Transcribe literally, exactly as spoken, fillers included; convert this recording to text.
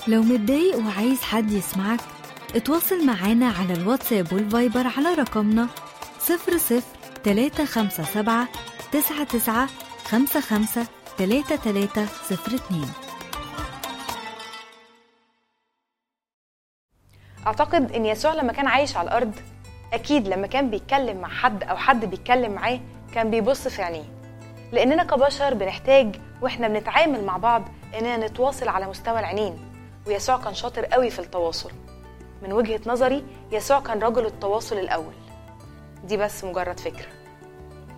لو متضايق وعايز حد يسمعك، اتواصل معانا على الواتساب والفايبر على رقمنا صفر صفر تلاتة خمسة سبعة تسعة تسعة خمسة خمسة تلاتة تلاتة صفر اتنين. أعتقد إن يسوع لما كان عايش على الأرض، أكيد لما كان بيتكلم مع حد أو حد بيتكلم معاه كان بيبص في عينيه، لأننا كبشر بنحتاج وإحنا بنتعامل مع بعض إننا نتواصل على مستوى العينين، ويسوع كان شاطر قوي في التواصل. من وجهة نظري يسوع كان رجل التواصل الأول. دي بس مجرد فكرة.